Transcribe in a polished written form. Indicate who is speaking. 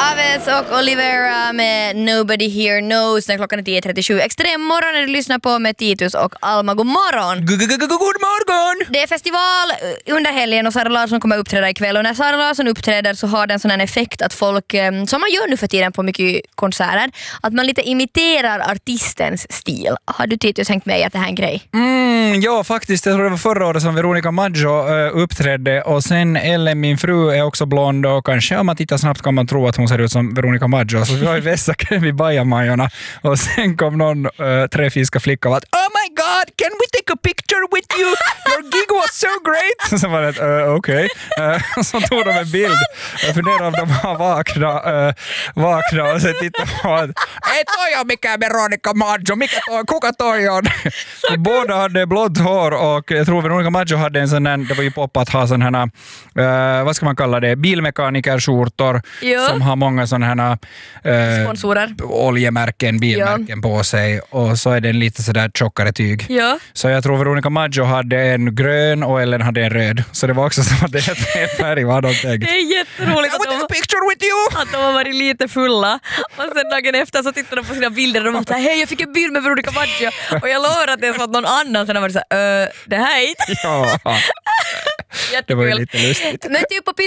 Speaker 1: Chavez och Olivera med Nobody Here Knows när klockan är 10.37. Extrem morgon när du lyssnar på med Titus och Alma. God morgon!
Speaker 2: God morgon!
Speaker 1: Det är festival under helgen och Sara Larsson kommer uppträda ikväll. Och när Sara Larsson uppträder så har det en sån här effekt att folk, som man gör nu för tiden på mycket konserter, att man lite imiterar artistens stil. Har du Titus hängt med i att det här är en grej?
Speaker 2: Ja, faktiskt. Jag tror det var förra året som Veronica Maggio uppträdde. Och sen Ellen, min fru, är också blond. Och kanske om man tittar snabbt kan man tro att hon ser ut som Veronica Maggio. Så vi var i Vessaken vid bajamajorna. Och sen kom någon träfiska flicka och att oh my god, can we take a picture with you? Your gig was so great. Så var det okej. Så tog de en bild. Jag funderar om de var vakna och sen tittade på att ei toi on mikään Veronica Maggio, kuka toi on? Båda hade blont hår och jag tror Veronica Maggio hade en sån här, det var ju pop att ha sån här, vad ska man kalla det, bilmekanikerskjortor som har många sån här
Speaker 1: sponsorer,
Speaker 2: oljemärken, bilmärken på sig och så är det en lite sådär tjockare tyg.
Speaker 1: Ja.
Speaker 2: Så jag tror Veronica Maggio hade en grön och Ellen hade en röd. Så det var också som att det är en färg, vad de tänkte.
Speaker 1: Det är jätteroligt att de har varit lite fulla. Och sen dagen efter så tittade de på sina bilder och de var såhär, hej jag fick en bild med Veronica Maggio. Och jag lovar att det är så att någon annan sen har varit såhär, det här är inte.
Speaker 2: Ja. Det var ju lite lustigt.
Speaker 1: Men typ på